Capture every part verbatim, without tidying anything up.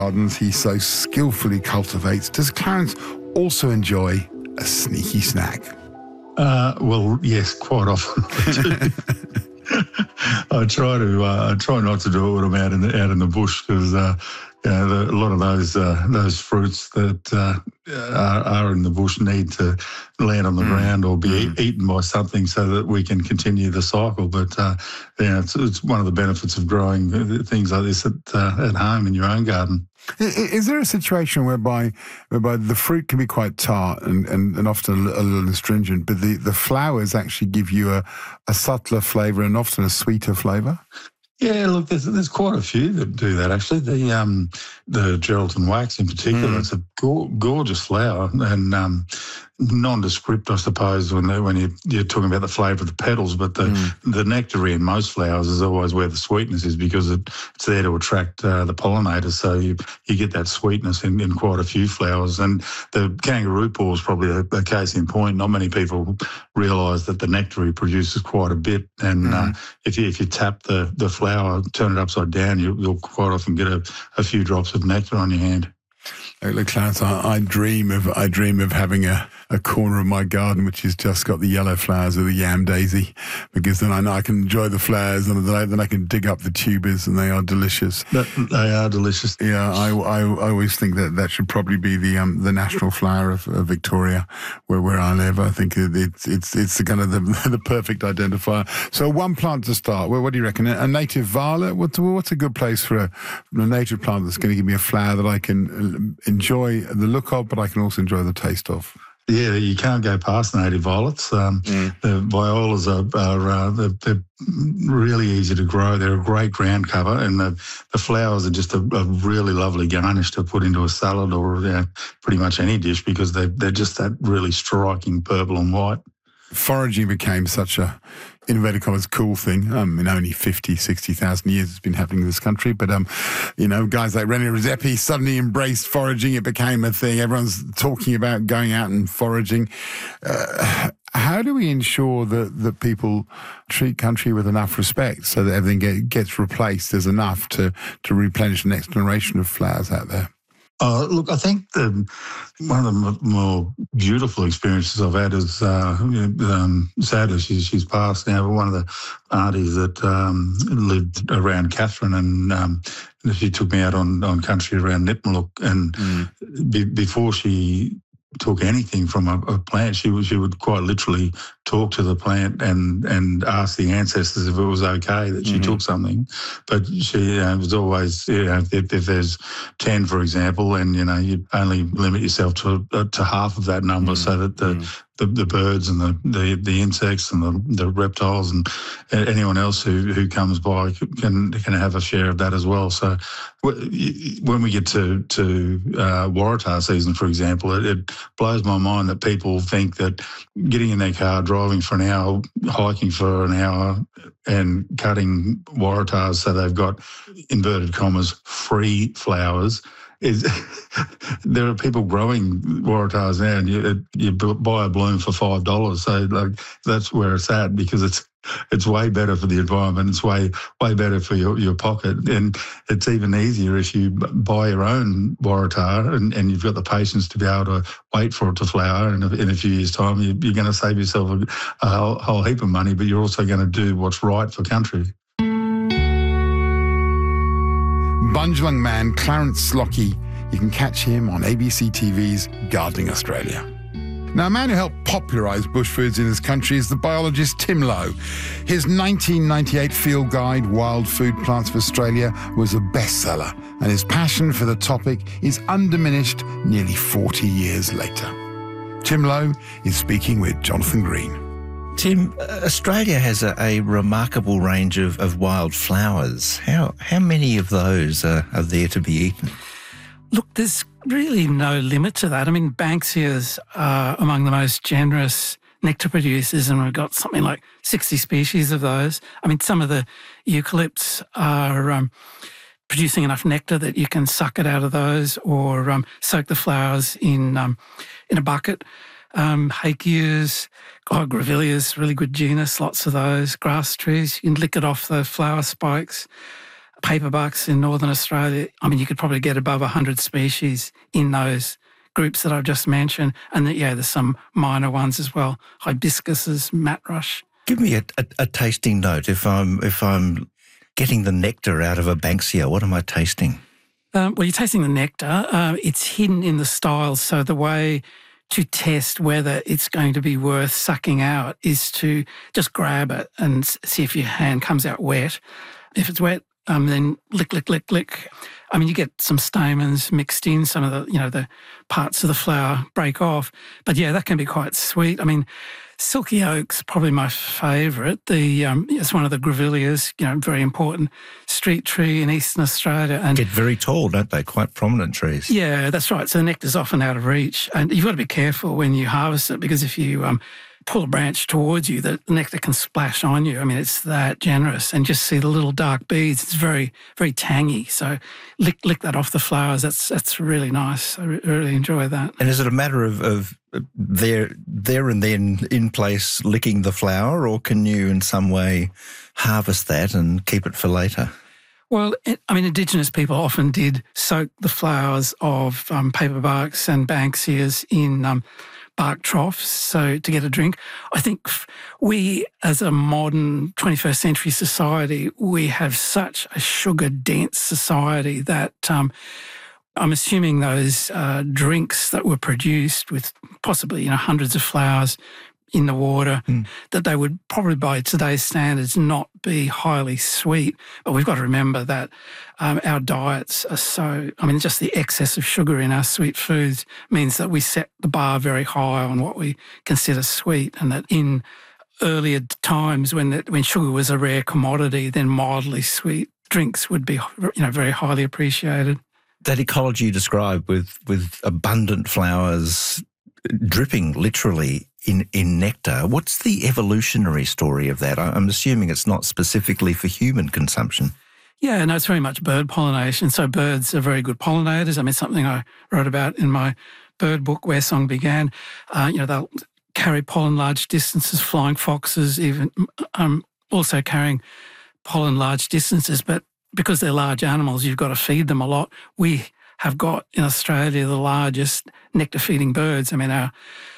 Gardens he so skillfully cultivates. Does Clarence also enjoy a sneaky snack? Uh, well, yes, quite often. I try to. Uh, I try not to do it when I'm out in the out in the bush because uh, you know, the, a lot of those uh, those fruits that uh, are, are in the bush need to land on the mm. ground or be mm. eaten by something so that we can continue the cycle. But uh, yeah, it's, it's one of the benefits of growing things like this at uh, at home in your own garden. Is there a situation whereby whereby the fruit can be quite tart and, and, and often a little astringent, but the, the flowers actually give you a, a subtler flavour and often a sweeter flavour? Yeah, look, there's there's quite a few that do that actually. The um the Geraldton wax in particular, mm. it's a go- gorgeous flower and um, nondescript, I suppose, when they, when you, you're talking about the flavour of the petals. But the mm. the nectary in most flowers is always where the sweetness is because it, it's there to attract uh, the pollinators. So you you get that sweetness in, in quite a few flowers. And the kangaroo paw is probably a, a case in point. Not many people realise that the nectary produces quite a bit. And mm. uh, if you if you tap the the flower, turn it upside down, you, you'll quite often get a, a few drops of nectar on your hand. Look, Clarence, I, I dream of I dream of having a, a corner of my garden which has just got the yellow flowers of the yam daisy, because then I know I can enjoy the flowers and then I, then I can dig up the tubers and they are delicious. That, they are delicious. Yeah, I, I, I always think that that should probably be the um the national flower of, of Victoria, where where I live. I think it, it's it's it's the kind of the the perfect identifier. So one plant to start. Well, what do you reckon? A native violet? What's what's a good place for a, a native plant that's going to give me a flower that I can enjoy the look of, but I can also enjoy the taste of? Yeah, you can't go past native violets. Um, mm. The violas are, are uh, they're, they're really easy to grow. They're a great ground cover, and the, the flowers are just a, a really lovely garnish to put into a salad or you know, pretty much any dish because they, they're just that really striking purple and white. Foraging became such a innovative commas cool thing. Um, in only fifty, sixty thousand years it's been happening in this country. But, um, you know, guys like René Redzepi suddenly embraced foraging. It became a thing. Everyone's talking about going out and foraging. Uh, how do we ensure that, that people treat country with enough respect so that everything get, gets replaced? There's enough to, to replenish the next generation of flowers out there? Uh, look, I think the, one of the more beautiful experiences I've had is uh, um, sadly she's, she's passed now, but one of the aunties that um, lived around Catherine and um, she took me out on, on country around Nipmaluk and mm. be, before she took anything from a, a plant, she would, she would quite literally talk to the plant and, and ask the ancestors if it was okay that she mm-hmm. took something. But she uh, was always, you know, if, if there's ten, for example, and, you know, you only limit yourself to uh, to half of that number mm-hmm. so that the, mm-hmm. the, the birds and the, the, the insects and the, the reptiles and anyone else who, who comes by can can have a share of that as well. So when we get to, to uh, Waratah season, for example, it, it blows my mind that people think that getting in their car, driving for an hour, hiking for an hour and cutting Waratahs so they've got, inverted commas, free flowers is there are people growing Waratahs now and you, you buy a bloom for five dollars. So like that's where it's at because it's it's way better for the environment. It's way way better for your, your pocket. And it's even easier if you buy your own Waratah and, and you've got the patience to be able to wait for it to flower. And in a few years' time, you, you're going to save yourself a, a whole, whole heap of money, but you're also going to do what's right for country. Bundjalung man Clarence Slockey. You can catch him on A B C T V's Gardening Australia. Now, a man who helped popularise bush foods in this country is the biologist Tim Lowe. His nineteen ninety-eight field guide, Wild Food Plants of Australia, was a bestseller, and his passion for the topic is undiminished nearly forty years later. Tim Lowe is speaking with Jonathan Green. Tim, Australia has a, a remarkable range of, of wild flowers. How how many of those are, are there to be eaten? Look, there's really no limit to that. I mean, Banksias are among the most generous nectar producers, and we've got something like sixty species of those. I mean, some of the eucalypts are um, producing enough nectar that you can suck it out of those or um, soak the flowers in um, in a bucket. Um, Hakeas, oh, Grevilleas, really good genus, lots of those. Grass trees, you can lick it off the flower spikes. paperbucks in Northern Australia, I mean, you could probably get above one hundred species in those groups that I've just mentioned. And, the, yeah, there's some minor ones as well, hibiscuses, matrush. Give me a, a, a tasting note. If I'm, if I'm getting the nectar out of a Banksia, what am I tasting? Um, well, you're tasting the nectar. Uh, it's hidden in the styles. So the way to test whether it's going to be worth sucking out is to just grab it and see if your hand comes out wet. If it's wet, um, then lick, lick, lick, lick. I mean, you get some stamens mixed in, some of the, you know, the parts of the flower break off. But yeah, that can be quite sweet. I mean, Silky Oak's probably my favourite. The um, it's one of the grevilleas, you know, very important street tree in Eastern Australia. And get very tall, don't they? Quite prominent trees. Yeah, that's right. So the nectar's often out of reach, and you've got to be careful when you harvest it, because if you um, pull a branch towards you, the nectar can splash on you. I mean, it's that generous, and just see the little dark beads. It's very, very tangy. So lick, lick that off the flowers. That's that's really nice. I re- really enjoy that. And is it a matter of, of there, there and then in place licking the flower, or can you in some way harvest that and keep it for later? Well, it, I mean, Indigenous people often did soak the flowers of um, paperbarks and Banksias in um, bark troughs, so to get a drink. I think we, as a modern twenty-first century society, we have such a sugar-dense society that um, I'm assuming those uh, drinks that were produced with possibly, you know, hundreds of flowers in the water, mm. that they would probably by today's standards not be highly sweet. But we've got to remember that um, our diets are so, I mean, just the excess of sugar in our sweet foods means that we set the bar very high on what we consider sweet, and that in earlier times when the, when sugar was a rare commodity, then mildly sweet drinks would be, you know, very highly appreciated. That ecology you described with, with abundant flowers dripping literally in, in nectar, what's the evolutionary story of that? I'm assuming it's not specifically for human consumption. Yeah, no, it's very much bird pollination. So birds are very good pollinators. I mean, something I wrote about in my bird book, Where Song Began. Uh, you know, they'll carry pollen large distances, flying foxes, even um, also carrying pollen large distances. But because they're large animals, you've got to feed them a lot. We have got in Australia the largest nectar-feeding birds. I mean, our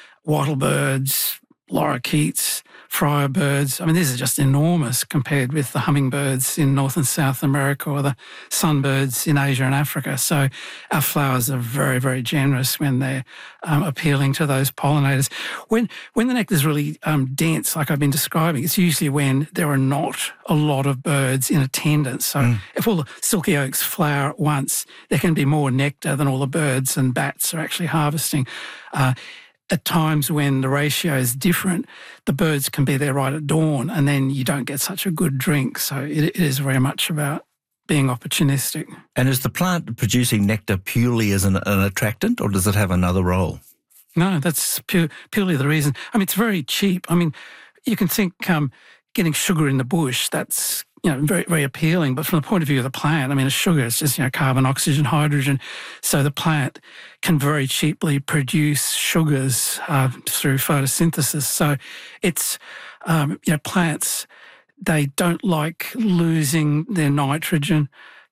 wattlebirds, lorikeets, friarbirds, I mean, these are just enormous compared with the hummingbirds in North and South America or the sunbirds in Asia and Africa. So our flowers are very, very generous when they're um, appealing to those pollinators. When when the nectar is really um, dense, like I've been describing, it's usually when there are not a lot of birds in attendance. So mm. if all the silky oaks flower at once, there can be more nectar than all the birds and bats are actually harvesting. Uh, At times when the ratio is different, the birds can be there right at dawn, and then you don't get such a good drink. So it, it is very much about being opportunistic. And is the plant producing nectar purely as an, an attractant, or does it have another role? No, that's pure, purely the reason. I mean, it's very cheap. I mean, you can think um, getting sugar in the bush, that's, you know, very, very appealing. But from the point of view of the plant, I mean, a sugar is just, you know, carbon, oxygen, hydrogen. So the plant can very cheaply produce sugars uh, through photosynthesis. So it's, um, you know, plants, they don't like losing their nitrogen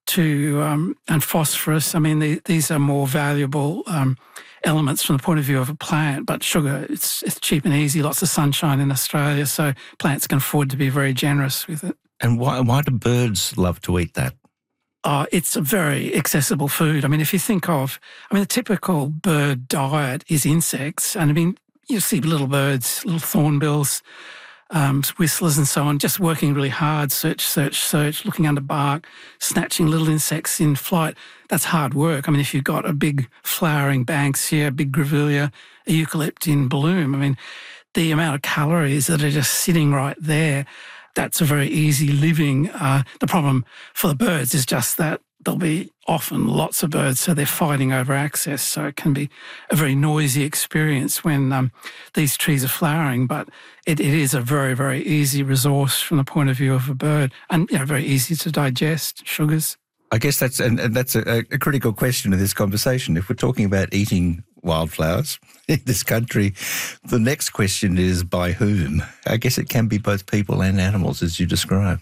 to um, and phosphorus. I mean, the, these are more valuable um, elements from the point of view of a plant, but sugar, it's, it's cheap and easy, lots of sunshine in Australia, so plants can afford to be very generous with it. And why, why do birds love to eat that? Uh, it's a very accessible food. I mean, if you think of, I mean, the typical bird diet is insects. And I mean, you see little birds, little thornbills, um, whistlers and so on, just working really hard, search, search, search, looking under bark, snatching little insects in flight. That's hard work. I mean, if you've got a big flowering Banksia, a big grevillea, a eucalypt in bloom, I mean, the amount of calories that are just sitting right there, that's a very easy living. Uh, the problem for the birds is just that there'll be often lots of birds, so they're fighting over access. So it can be a very noisy experience when um, these trees are flowering, but it, it is a very, very easy resource from the point of view of a bird, and, you know, very easy to digest, sugars. I guess that's and, and that's a, a critical question of this conversation. If we're talking about eating wildflowers in this country, the next question is by whom? I guess it can be both people and animals, as you describe.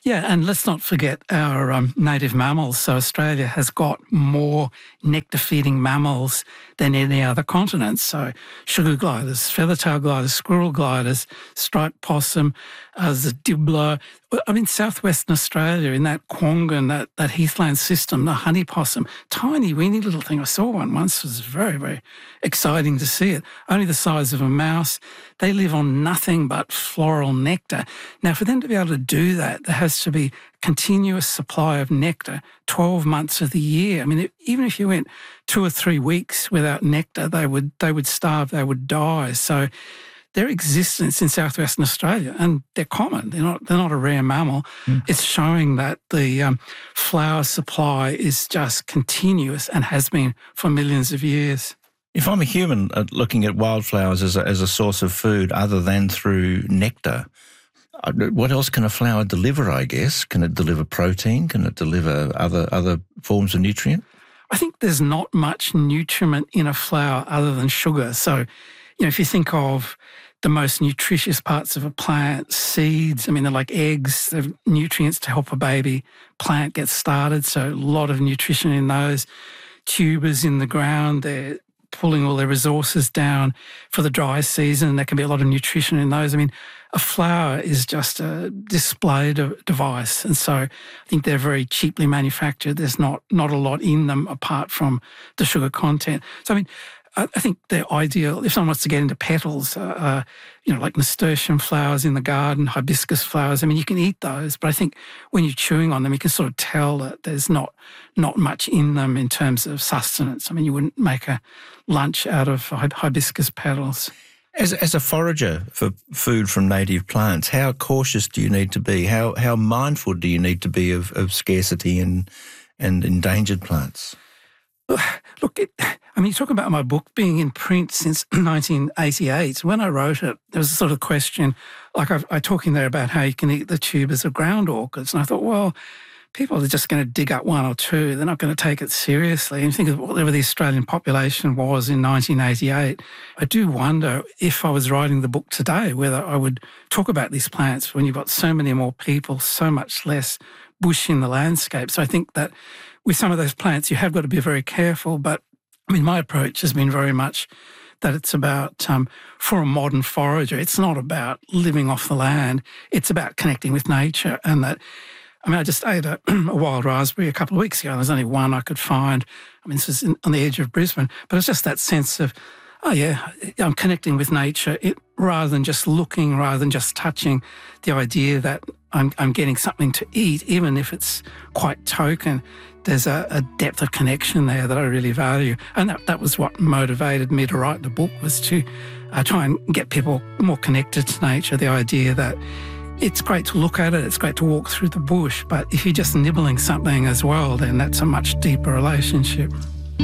Yeah, and let's not forget our um, native mammals. So Australia has got more nectar-feeding mammals than any other continent. So sugar gliders, feather-tail gliders, squirrel gliders, striped possum, uh, the dibbler. I mean, southwestern Australia, in that Kwongan, that, that heathland system, the honey possum, tiny, weeny little thing. I saw one once. It was very, very exciting to see it. Only the size of a mouse. They live on nothing but floral nectar. Now, for them to be able to do that, there has to be continuous supply of nectar twelve months of the year. I mean, even if you went two or three weeks without nectar, they would they would starve, they would die. So their existence in southwestern Australia, and they're common, they're not they're not a rare mammal. Mm. It's showing that the um, flower supply is just continuous and has been for millions of years. If I'm a human uh, looking at wildflowers as a, as a source of food other than through nectar, what else can a flower deliver, I guess? Can it deliver protein? Can it deliver other other forms of nutrient? I think there's not much nutriment in a flower other than sugar. So, you know, if you think of the most nutritious parts of a plant, seeds, I mean, they're like eggs, they're nutrients to help a baby plant get started. So a lot of nutrition in those. Tubers in the ground, they're pulling all their resources down for the dry season. There can be a lot of nutrition in those. I mean, a flower is just a display de- device. And so I think they're very cheaply manufactured. There's not, not a lot in them apart from the sugar content. So, I mean, I, I think they're ideal if someone wants to get into petals, uh, uh, you know, like nasturtium flowers in the garden, hibiscus flowers. I mean, you can eat those, but I think when you're chewing on them, you can sort of tell that there's not not much in them in terms of sustenance. I mean, you wouldn't make a lunch out of hibiscus petals. As as a forager for food from native plants, how cautious do you need to be? How how mindful do you need to be of, of scarcity and and endangered plants? Look, it, I mean, you talk about my book being in print since nineteen eighty-eight. When I wrote it, there was a sort of question, like I, I talk in there about how you can eat the tubers of ground orchids. And I thought, well, people are just going to dig up one or two. They're not going to take it seriously. And think of whatever the Australian population was in nineteen eighty-eight. I do wonder if I was writing the book today, whether I would talk about these plants when you've got so many more people, so much less bush in the landscape. So I think that with some of those plants, you have got to be very careful. But I mean, my approach has been very much that it's about, um, for a modern forager, it's not about living off the land. It's about connecting with nature. And that, I mean, I just ate a, a wild raspberry a couple of weeks ago. There's only one I could find. I mean, this is in, on the edge of Brisbane. But it's just that sense of, oh, yeah, I'm connecting with nature it, rather than just looking, rather than just touching. The idea that I'm, I'm getting something to eat, even if it's quite token. There's a, a depth of connection there that I really value. And that, that was what motivated me to write the book, was to uh, try and get people more connected to nature. The idea that it's great to look at it, it's great to walk through the bush, but if you're just nibbling something as well, then that's a much deeper relationship.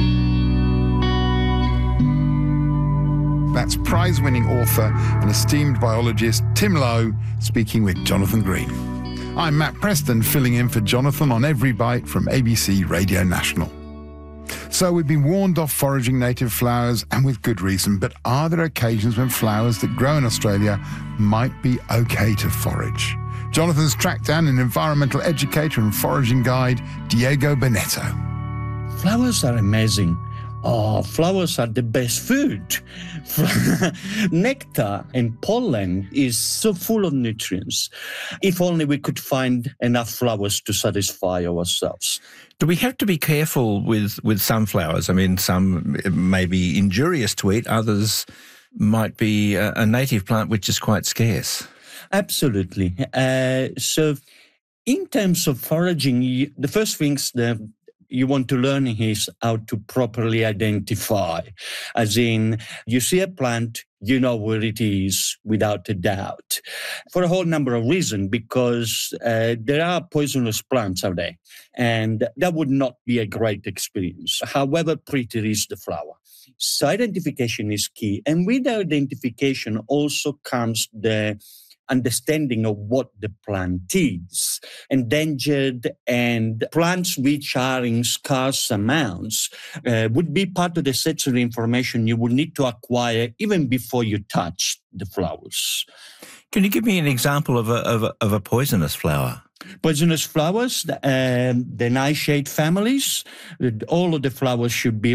That's prize-winning author and esteemed biologist Tim Lowe speaking with Jonathan Green. I'm Matt Preston, filling in for Jonathan on Every Bite from A B C Radio National. So we've been warned off foraging native flowers, and with good reason, but are there occasions when flowers that grow in Australia might be okay to forage? Jonathan's tracked down an environmental educator and foraging guide, Diego Bonetto. Flowers are amazing. Oh, flowers are the best food. Nectar and pollen is so full of nutrients. If only we could find enough flowers to satisfy ourselves. Do we have to be careful with, with some flowers? I mean, some may be injurious to eat, others might be a, a native plant which is quite scarce. Absolutely. Uh, so in terms of foraging, you, the first things that you want to learn is how to properly identify. As in, you see a plant, you know where it is without a doubt. For a whole number of reasons, because uh, there are poisonous plants out there, and that would not be a great experience, however pretty is the flower. So identification is key. And with identification also comes the understanding of what the plant is. Endangered and plants which are in scarce amounts uh, would be part of the sensory information you would need to acquire even before you touch the flowers. Can you give me an example of a, of a, of a poisonous flower? Poisonous flowers, um, the nightshade families, all of the flowers should be